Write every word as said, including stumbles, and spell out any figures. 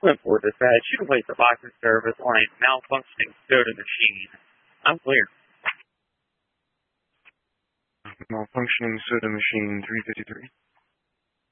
For dispatch, you can place a box of service on a malfunctioning soda machine. I'm clear. Malfunctioning soda machine three fifty-three.